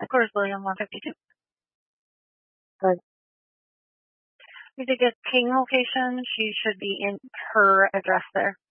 Of course, William 152. Good. You did get King location. She should be in her address there.